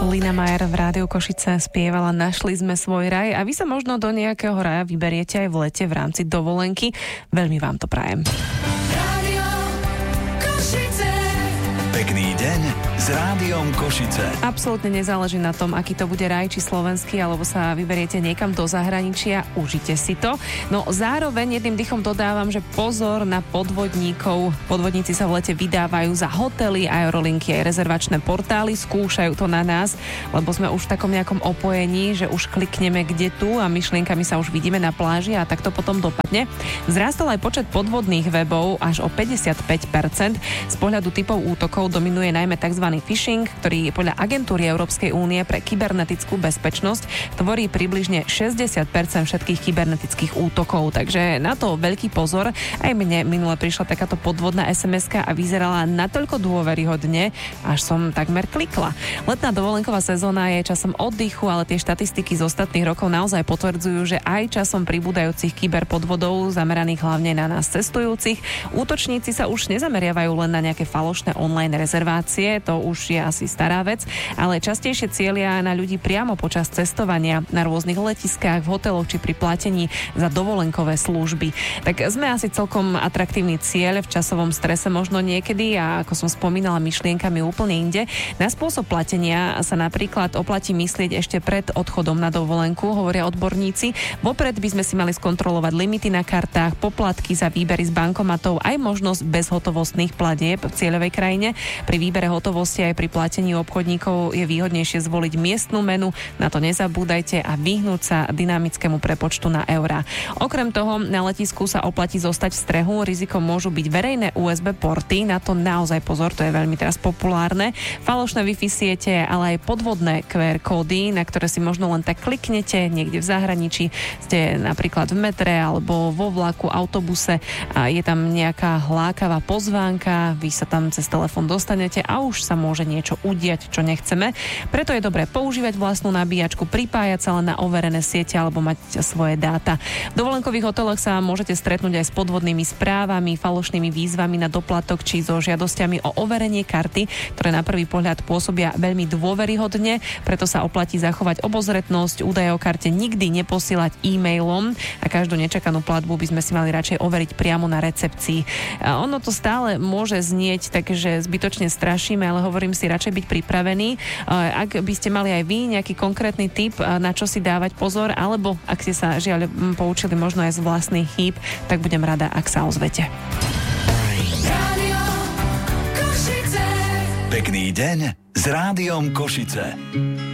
Lina Majer v Rádiu Košice spievala Našli sme svoj raj a vy sa možno do nejakého raja vyberiete aj v lete v rámci dovolenky. Veľmi vám to prajem. Rádio Košice. Pekný deň s Rádiom Košice. Absolútne nezáleží na tom, aký to bude raj, či slovenský, alebo sa vyberiete niekam do zahraničia, užite si to. No zároveň jedným dychom dodávam, že pozor na podvodníkov. Podvodníci sa v lete vydávajú za hotely, aerolinky aj rezervačné portály, skúšajú to na nás, lebo sme už v takom nejakom opojení, že už klikneme kde tu a myšlienkami sa už vidíme na pláži a tak to potom dopadne. Vzrástol aj počet podvodných webov až o 55%. Z pohľadu typov útokov dominuje najmä tzv. Phishing, ktorý podľa agentúry Európskej únie pre kybernetickú bezpečnosť tvorí približne 60% všetkých kybernetických útokov. Takže na to veľký pozor. Aj mne minule prišla takáto podvodná SMS-ka a vyzerala natoľko dôveryhodne, až som takmer klikla. Letná dovolenková sezóna je časom oddychu, ale tie štatistiky z ostatných rokov naozaj potvrdzujú, že aj časom pribúdajúcich kyberpodvodov zameraných hlavne na nás cestujúcich, útočníci sa už nezameriavajú len na nejaké falošné online rezervácie, to už je asi stará vec, ale častejšie cieľia na ľudí priamo počas cestovania na rôznych letiskách, v hoteloch či pri platení za dovolenkové služby. Tak sme asi celkom atraktívny cieľ v časovom strese možno niekedy a ako som spomínala, myšlienkami úplne inde. Na spôsob platenia sa napríklad oplatí myslieť ešte pred odchodom na dovolenku, hovoria odborníci. Vopred by sme si mali skontrolovať limity na kartách, poplatky za výbery z bankomatov, aj možnosť bezhotovostných platieb v cieľovej krajine. Pri výbere hotovosti aj pri platení obchodníkov je výhodnejšie zvoliť miestnu menu, na to nezabúdajte a vyhnúť sa dynamickému prepočtu na eurá. Okrem toho na letisku sa oplatí zostať v strehu, rizikom môžu byť verejné USB porty, na to naozaj pozor, to je veľmi teraz populárne, falošné Wi-Fi siete, ale aj podvodné QR kódy, na ktoré si možno len tak kliknete niekde v zahraničí, ste napríklad v metre alebo vo vlaku, autobuse a je tam nejaká hlákavá pozvánka, vy sa tam cez telefón dostanete a už sa môže niečo udiať, čo nechceme. Preto je dobré používať vlastnú nabíjačku, pripájať sa len na overené siete alebo mať svoje dáta. V dovolenkových hoteloch sa môžete stretnúť aj s podvodnými správami, falošnými výzvami na doplatok či so žiadosťami o overenie karty, ktoré na prvý pohľad pôsobia veľmi dôveryhodne, preto sa oplatí zachovať obozretnosť, údaje o karte nikdy neposielať e-mailom a každú nečakanú platbu by sme si mali radšej overiť priamo na recepcii. A ono to stále môže znieť takže zbytočne strašíme, ale hovorím si radšej byť pripravený. Ak by ste mali aj vy nejaký konkrétny tip, na čo si dávať pozor, alebo ak ste sa žiaľ poučili možno aj z vlastných chýb, tak budem rada, ak sa ozvete. Pekný deň s Rádiom Košice.